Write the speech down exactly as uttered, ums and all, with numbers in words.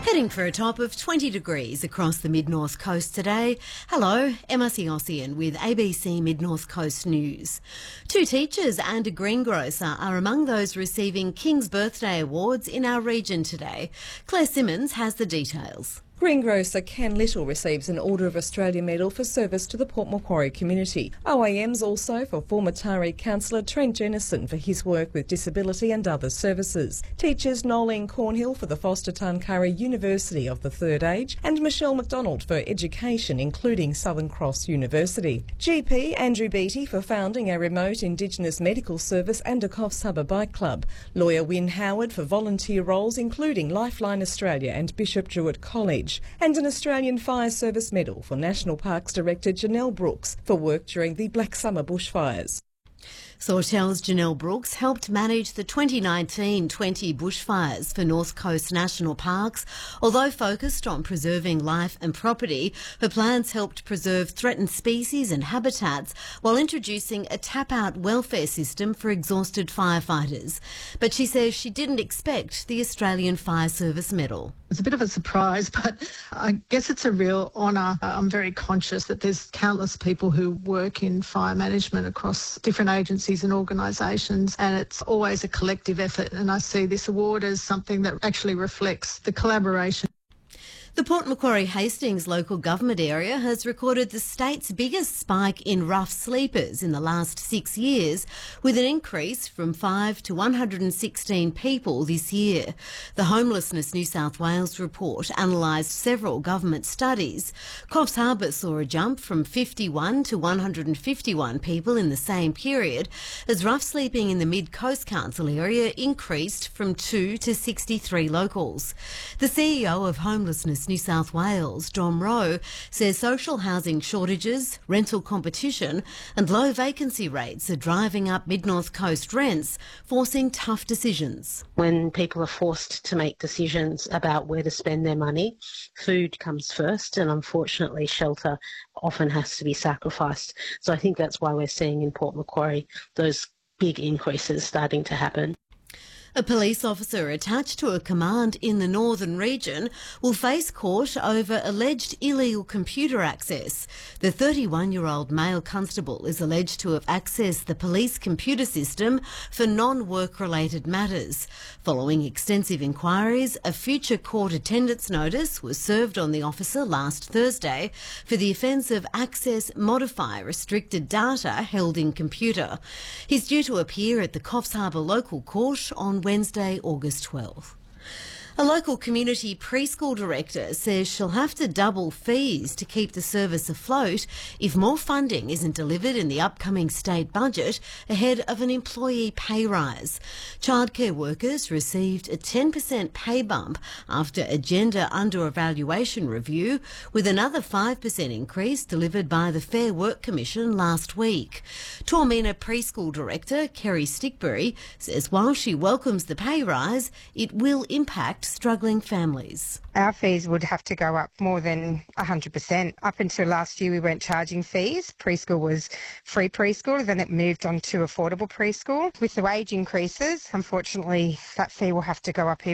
Heading for a top of twenty degrees across the mid-north coast today. Hello, Emma Siossian with A B C Mid-North Coast News. Two teachers and a greengrocer are among those receiving King's Birthday Awards in our region today. Claire Simmons has the details. Greengrocer Ken Little receives an Order of Australia medal for service to the Port Macquarie community. O A M's also for former Taree councillor Trent Jennison for his work with disability and other services. Teachers Nolene Cornhill for the Foster Tuncurry University of the Third Age and Michelle McDonald for education, including Southern Cross University. G P Andrew Beattie for founding a remote Indigenous medical service and a Coffs Harbour bike club. Lawyer Wyn Howard for volunteer roles including Lifeline Australia and Bishop Druitt College. And an Australian Fire Service Medal for National Parks Director Janelle Brooks for work during the Black Summer bushfires. Sawtel's Janelle Brooks helped manage the twenty nineteen twenty bushfires for North Coast National Parks. Although focused on preserving life and property, her plans helped preserve threatened species and habitats while introducing a tap-out welfare system for exhausted firefighters. But she says she didn't expect the Australian Fire Service Medal. It's a bit of a surprise, but I guess it's a real honour. I'm very conscious that there's countless people who work in fire management across different agencies and organisations, and it's always a collective effort, and I see this award as something that actually reflects the collaboration. The Port Macquarie Hastings local government area has recorded the state's biggest spike in rough sleepers in the last six years, with an increase from five to one hundred sixteen people this year. The Homelessness New South Wales report analysed several government studies. Coffs Harbour saw a jump from fifty-one to one hundred fifty-one people in the same period, as rough sleeping in the Mid-Coast Council area increased from two to sixty-three locals. The C E O of Homelessness New South Wales, Dom Rowe, says social housing shortages, rental competition and low vacancy rates are driving up Mid-North Coast rents, forcing tough decisions. When people are forced to make decisions about where to spend their money, food comes first, and unfortunately shelter often has to be sacrificed. So I think that's why we're seeing in Port Macquarie those big increases starting to happen. A police officer attached to a command in the northern region will face court over alleged illegal computer access. The thirty-one-year-old male constable is alleged to have accessed the police computer system for non-work-related matters. Following extensive inquiries, a future court attendance notice was served on the officer last Thursday for the offence of access modify restricted data held in computer. He's due to appear at the Coffs Harbour local court on Wednesday, August twelfth. A local community preschool director says she'll have to double fees to keep the service afloat if more funding isn't delivered in the upcoming state budget ahead of an employee pay rise. Childcare workers received a ten percent pay bump after a gender under-evaluation review, with another five percent increase delivered by the Fair Work Commission last week. Tormina preschool director Kerry Stickbury says while she welcomes the pay rise, it will impact struggling families. Our fees would have to go up more than one hundred percent. Up until last year we weren't charging fees. Preschool was free preschool, then it moved on to affordable preschool. With the wage increases, unfortunately that fee will have to go up even